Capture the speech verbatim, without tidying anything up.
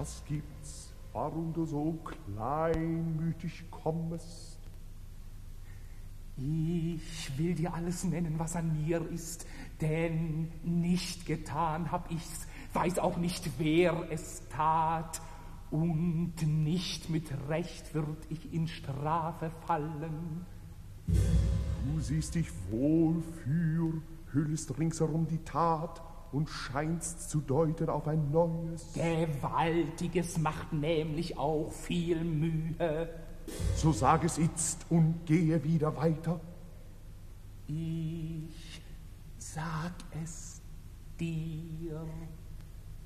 Was gibt's, warum du so kleinmütig kommest? Ich will dir alles nennen, was an mir ist, denn nicht getan hab ich's, weiß auch nicht, wer es tat, und nicht mit Recht würd ich in Strafe fallen. Du siehst dich wohl für, hüllst ringsherum die Tat und scheinst zu deuten auf ein neues. Gewaltiges macht nämlich auch viel Mühe. So sag es itzt und gehe wieder weiter. Ich sag es dir.